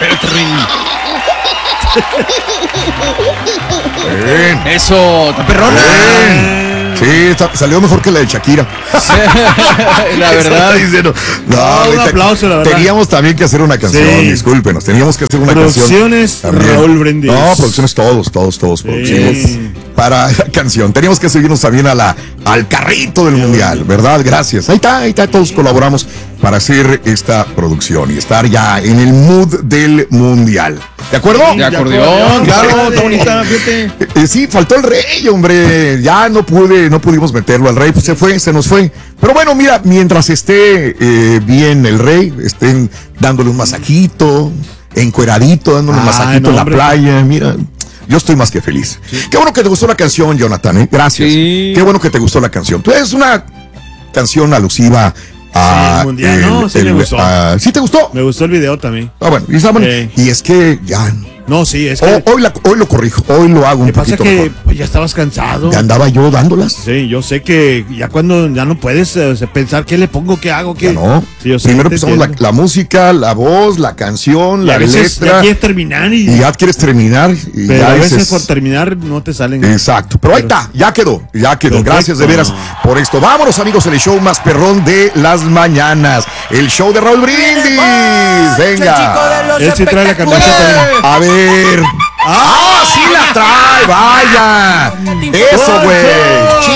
Espérate, Rini. Bien. Eso, está perrona. Sí, salió mejor que la de Shakira. La verdad. Diciendo, un aplauso, la verdad. Teníamos también que hacer una canción, Sí. discúlpenos. Teníamos que hacer una Producciones canción. Producciones Raúl Brindis. No, producciones todos producimos para la canción. Teníamos que subirnos también al carrito del mundial, ¿verdad? Gracias. Ahí está, todos colaboramos para hacer esta producción y estar ya en el mood del mundial. ¿De acuerdo? De acordeón, claro, está bonita, fíjate. Sí, faltó el rey, hombre. Ya no pudimos meterlo al rey, pues se nos fue. Pero bueno, mira, mientras esté bien el rey, estén dándole un masajito, encueradito, dándole un masajito en la playa, mira. Yo estoy más que feliz. Sí. Qué bueno que te gustó la canción, Jonathan, ¿eh? Gracias. Sí. Qué bueno que te gustó la canción. Tú es una canción alusiva a el mundial, ¿no? Sí, me gustó. ¿Sí te gustó? Me gustó el video también. Bueno, y es que ya... No, sí, es que... Hoy lo corrijo, hoy lo hago un poquito mejor. Pasa que pues, ya estabas cansado. Ya andaba yo dándolas. Sí, yo sé que ya cuando ya no puedes pensar qué le pongo, qué hago, qué... Ya no. Sí, primero empezamos la música, la voz, la canción, la letra. Ya quieres terminar y ya quieres terminar. Pero ya a veces por terminar no te salen. Exacto, pero ahí está, ya quedó. Perfecto. Gracias de veras por esto. Vámonos, amigos, en el show más perrón de las mañanas. El show de Raúl Brindis. Venga. Él sí trae la canción también. A ver. ¡Ah, sí la trae! ¡Vaya! ¡Eso, güey!